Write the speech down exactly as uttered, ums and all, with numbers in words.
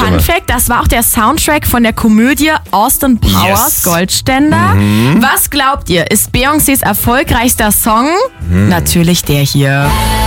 Fun Fact, das war auch der Soundtrack von der Komödie Austin Powers Yes. Goldständer. Mhm. Was glaubt ihr, ist Beyoncés erfolgreichster Song? Mhm. Natürlich der hier.